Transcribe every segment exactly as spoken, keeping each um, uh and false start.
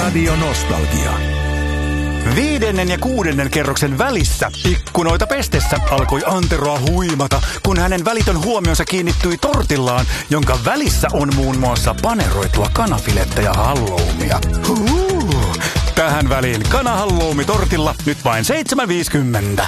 Radio Nostalgia. Viidennen ja kuudennen kerroksen välissä ikkunoita pestessä alkoi Anteroa huimata, kun hänen välitön huomionsa kiinnittyi tortillaan, jonka välissä on muun muassa paneroitua kanafilettä ja halloumia. Huhu. Tähän väliin kanahalloumi tortilla nyt vain seitsemän viisikymmentä.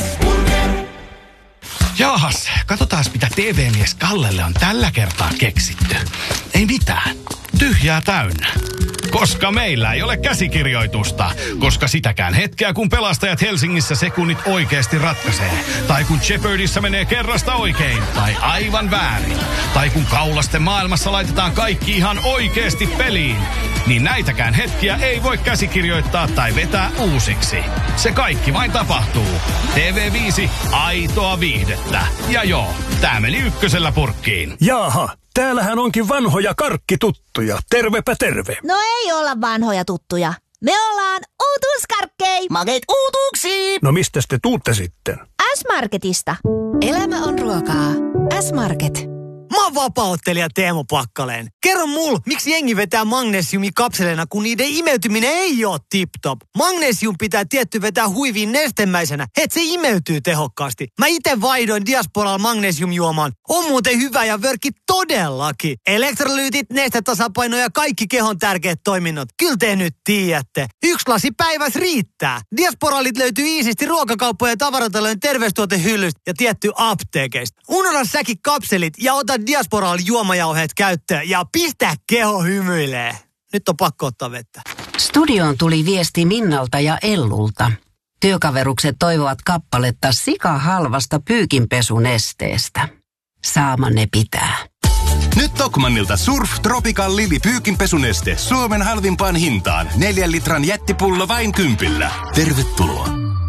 Jaahas, katsotaan mitä T V-mies Kallelle on tällä kertaa keksitty. Ei mitään. Tyhjää täynnä. Koska meillä ei ole käsikirjoitusta. Koska sitäkään hetkeä, kun pelastajat Helsingissä sekunnit oikeasti ratkaisee. Tai kun Jeopardyssa menee kerrasta oikein. Tai aivan väärin. Tai kun kaulasten maailmassa laitetaan kaikki ihan oikeasti peliin. Niin näitäkään hetkiä ei voi käsikirjoittaa tai vetää uusiksi. Se kaikki vain tapahtuu. T V viisi, aitoa viihdettä. Ja joo, tää meni ykkösellä purkkiin. Jaaha, täällähän onkin vanhoja karkkituttuja. Tervepä terve. No ei olla vanhoja tuttuja. Me ollaan uutuuskarkkei. Makeet uutuuksiin. No mistäs te tuutte sitten? S-Marketista. Elämä on ruokaa. S-Market. Mä oon vapaa-ottelija Teemu Pakkaleen. Kerro mul, miksi jengi vetää magnesiumikapseleina, kun niiden imeytyminen ei oo tip-top. Magnesium pitää tietty vetää huiviin nestemäisenä, et se imeytyy tehokkaasti. Mä ite vaihdoin Diasporal magnesiumjuomaan. On muuten hyvä ja vörkki todellakin. Elektrolyytit, nestetasapaino ja kaikki kehon tärkeät toiminnot. Kyllä te nyt tiedätte. Yksi lasi päivässä riittää. Diasporalit löytyy iisisti ruokakauppojen ja tavaratalojen terveystuotehyllystä ja tietty apteekeista. Unohda säkin kapselit ja ota Diasporal juomajauheet käyttöön ja pistä keho hymyilee. Nyt on pakko ottaa vettä. Studioon tuli viesti Minnalta ja Ellulta. Työkaverukset toivovat kappaletta sikahalvasta pyykinpesunesteestä. Saamanne pitää. Nyt Tokmannilta Surf Tropical Lily pyykinpesuneste Suomen halvimpaan hintaan. Neljän litran jättipullo vain kympillä. Tervetuloa.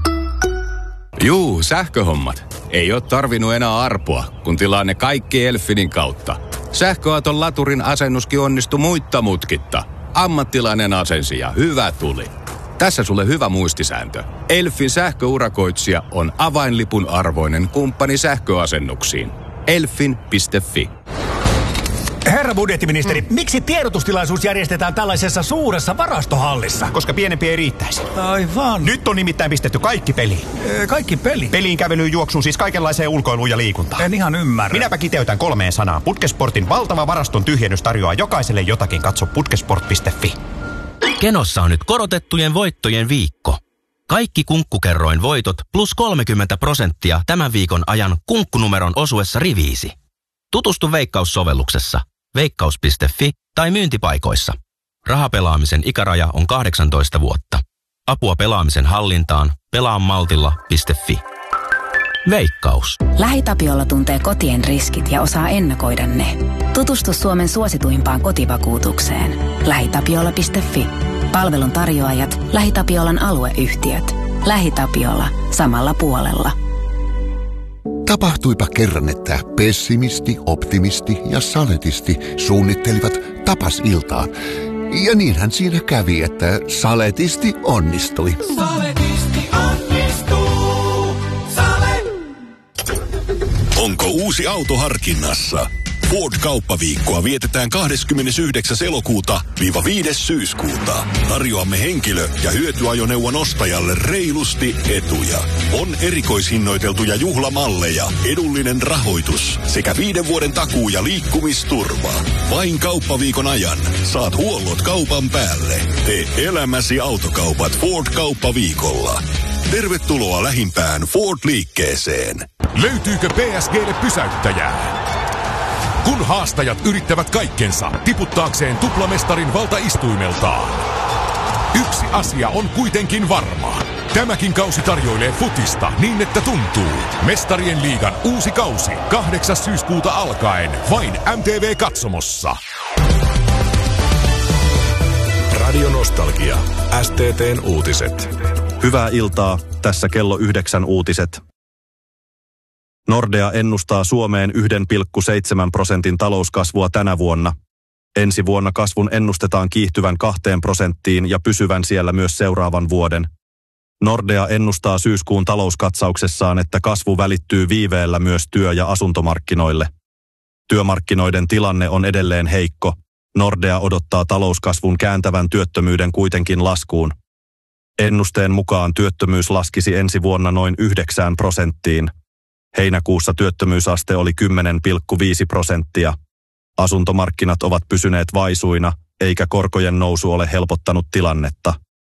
Juu, sähköhommat. Ei ole tarvinnut enää arpoa, kun tilaa ne kaikki Elfinin kautta. Sähköauton laturin asennuskin onnistui muitta mutkitta. Ammattilainen asensi ja hyvä tuli. Tässä sulle hyvä muistisääntö. Elfin sähköurakoitsija on avainlipun arvoinen kumppani sähköasennuksiin. elfin piste fi. Herra budjettiministeri, mm. miksi tiedotustilaisuus järjestetään tällaisessa suuressa varastohallissa? Koska pienempi ei riittäisi. Aivan. Nyt on nimittäin pistetty kaikki peliin. Ee, kaikki peli? Peliin, kävelyyn, juoksuun, siis kaikenlaiseen ulkoiluun ja liikuntaan. En ihan ymmärrä. Minäpä kiteytän kolmeen sanaan. Putkesportin valtava varaston tyhjennys tarjoaa jokaiselle jotakin. Katso putkesport piste fi. Kenossa on nyt korotettujen voittojen viikko. Kaikki kunkkukerroin voitot plus kolmekymmentä prosenttia tämän viikon ajan kunkkunumeron osuessa riviisi. Tutustu Veikkaus-sovelluksessa, veikkaus piste fi tai myyntipaikoissa. Rahapelaamisen ikäraja on kahdeksantoista vuotta. Apua pelaamisen hallintaan pelaamaltilla piste fi. Veikkaus. LähiTapiola tuntee kotien riskit ja osaa ennakoida ne. Tutustu Suomen suosituimpaan kotivakuutukseen. lähitapiola piste fi. Palvelun tarjoajat, LähiTapiolan alueyhtiöt. LähiTapiola. Samalla puolella. Tapahtuipa kerran, että pessimisti, optimisti ja saletisti suunnittelivat tapasiltaa. Ja niinhän siinä kävi, että saletisti onnistui. Saletisti onnistuu. Sale. Onko uusi auto harkinnassa? Ford-kauppaviikkoa vietetään kahdeskymmenesyhdeksäs elokuuta viiva viides syyskuuta. Tarjoamme henkilö- ja hyötyajoneuvon ostajalle reilusti etuja. On erikoishinnoiteltuja juhlamalleja, edullinen rahoitus sekä viiden vuoden takuu ja liikkumisturva. Vain kauppaviikon ajan saat huollot kaupan päälle. Tee elämäsi autokaupat Ford-kauppaviikolla. Tervetuloa lähimpään Ford-liikkeeseen. Löytyykö P S G:lle pysäyttäjää? Kun haastajat yrittävät kaikkensa tiputtaakseen tuplamestarin valtaistuimeltaan. Yksi asia on kuitenkin varma. Tämäkin kausi tarjoilee futista niin, että tuntuu. Mestarien liigan uusi kausi kahdeksas syyskuuta alkaen vain M T V-katsomossa. Radio Nostalgia. S T T:n uutiset. Hyvää iltaa. Tässä kello yhdeksän uutiset. Nordea ennustaa Suomeen yksi pilkku seitsemän prosentin talouskasvua tänä vuonna. Ensi vuonna kasvun ennustetaan kiihtyvän kahteen prosenttiin ja pysyvän siellä myös seuraavan vuoden. Nordea ennustaa syyskuun talouskatsauksessaan, että kasvu välittyy viiveellä myös työ- ja asuntomarkkinoille. Työmarkkinoiden tilanne on edelleen heikko. Nordea odottaa talouskasvun kääntävän työttömyyden kuitenkin laskuun. Ennusteen mukaan työttömyys laskisi ensi vuonna noin yhdeksään prosenttiin. Heinäkuussa työttömyysaste oli kymmenen pilkku viisi prosenttia. Asuntomarkkinat ovat pysyneet vaisuina, eikä korkojen nousu ole helpottanut tilannetta.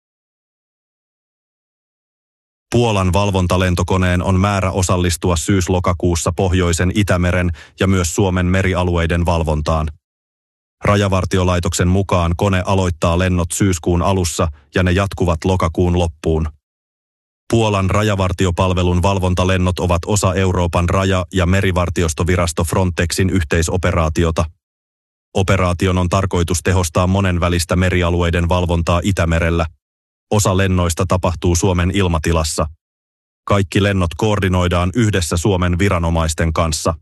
Puolan valvontalentokoneen on määrä osallistua syys-lokakuussa Pohjoisen Itämeren ja myös Suomen merialueiden valvontaan. Rajavartiolaitoksen mukaan kone aloittaa lennot syyskuun alussa ja ne jatkuvat lokakuun loppuun. Puolan rajavartiopalvelun valvontalennot ovat osa Euroopan raja- ja merivartiostovirasto Frontexin yhteisoperaatiota. Operaation on tarkoitus tehostaa monenvälistä merialueiden valvontaa Itämerellä. Osa lennoista tapahtuu Suomen ilmatilassa. Kaikki lennot koordinoidaan yhdessä Suomen viranomaisten kanssa.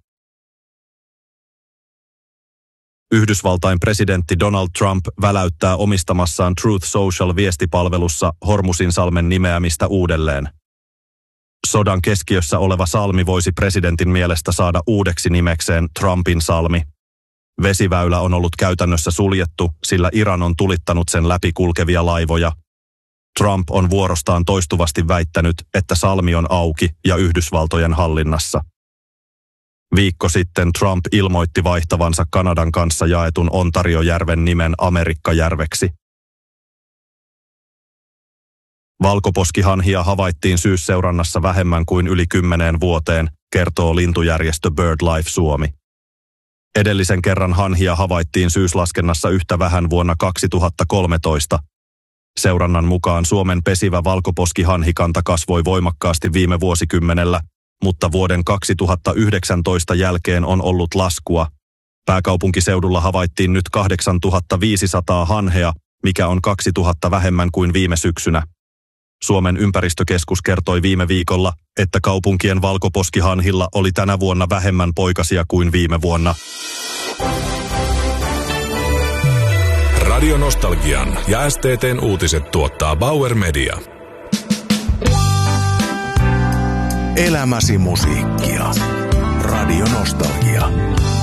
Yhdysvaltain presidentti Donald Trump väläyttää omistamassaan Truth Social-viestipalvelussa Hormusinsalmen nimeämistä uudelleen. Sodan keskiössä oleva salmi voisi presidentin mielestä saada uudeksi nimekseen Trumpin salmi. Vesiväylä on ollut käytännössä suljettu, sillä Iran on tulittanut sen läpi kulkevia laivoja. Trump on vuorostaan toistuvasti väittänyt, että salmi on auki ja Yhdysvaltojen hallinnassa. Viikko sitten Trump ilmoitti vaihtavansa Kanadan kanssa jaetun Ontariojärven nimen Amerikkajärveksi. Valkoposkihanhia havaittiin syysseurannassa vähemmän kuin yli kymmeneen vuoteen, kertoo lintujärjestö BirdLife Suomi. Edellisen kerran hanhia havaittiin syyslaskennassa yhtä vähän vuonna kaksituhattakolmetoista. Seurannan mukaan Suomen pesivä valkoposkihanhikanta kasvoi voimakkaasti viime vuosikymmenellä, mutta vuoden kaksituhattayhdeksäntoista jälkeen on ollut laskua. Pääkaupunkiseudulla havaittiin nyt kahdeksantuhattaviisisataa hanhea, mikä on kaksituhatta vähemmän kuin viime syksynä. Suomen ympäristökeskus kertoi viime viikolla, että kaupunkien valkoposkihanhilla oli tänä vuonna vähemmän poikasia kuin viime vuonna. Radio Nostalgian ja S T T:n uutiset tuottaa Bauer Media. Elämäsi musiikkia. Radio Nostalgia.